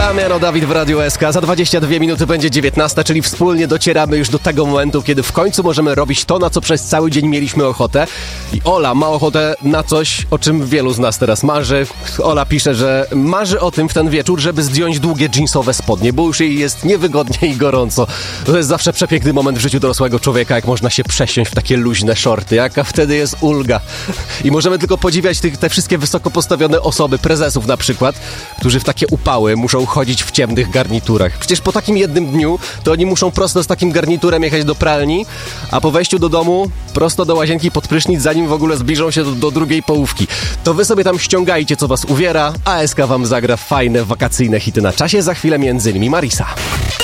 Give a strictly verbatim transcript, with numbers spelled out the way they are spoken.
Damiano Dawid w Radiu S K. Za dwadzieścia dwie minuty będzie dziewiętnasta, czyli wspólnie docieramy już do tego momentu, kiedy w końcu możemy robić to, na co przez cały dzień mieliśmy ochotę. I Ola ma ochotę na coś, o czym wielu z nas teraz marzy. Ola pisze, że marzy o tym w ten wieczór, żeby zdjąć długie dżinsowe spodnie, bo już jej jest niewygodnie i gorąco. To jest zawsze przepiękny moment w życiu dorosłego człowieka, jak można się przesiąść w takie luźne shorty, jaka wtedy jest ulga. I możemy tylko podziwiać tych, te wszystkie wysoko postawione osoby, prezesów na przykład, którzy w takie upały muszą chodzić w ciemnych garniturach. Przecież po takim jednym dniu to oni muszą prosto z takim garniturem jechać do pralni, a po wejściu do domu prosto do łazienki pod prysznic, zanim w ogóle zbliżą się do, do drugiej połówki. To wy sobie tam ściągajcie, co was uwiera, a S K wam zagra fajne, wakacyjne hity na czasie. Za chwilę między innymi Marisa.